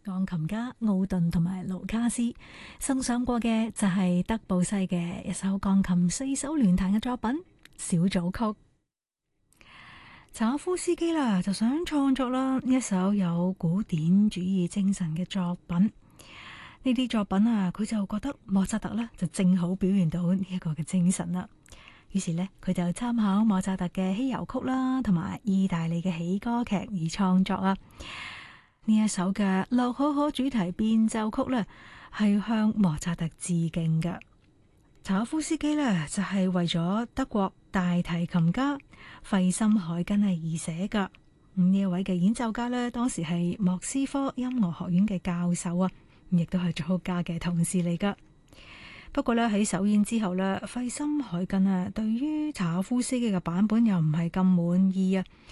鋼琴家奧頓同埋盧卡斯送上過嘅就係德布西嘅一首鋼琴四手聯彈嘅作品小組曲。柴可夫斯基啦就想創作啦一首有古典主義精神嘅作品。呢啲作品啊，佢就覺得莫扎特呢就正好表現到呢一個嘅精神啦。於是呢，佢就參考莫扎特嘅稀遊曲啦，同埋意大利嘅喜歌劇而創作啊。呢一首嘅洛可可主題變奏曲呢，係向莫扎特致敬嘅。柴可夫斯基呢，就係為咗德國大提琴家費森海根係而寫噶。呢一位嘅演奏家呢，當時係莫斯科音樂學院嘅教授啊，亦都係作曲家嘅同事嚟噶。不過呢，喺首演之後呢，費森海根啊對於柴可夫斯基嘅版本又唔係咁滿意啊。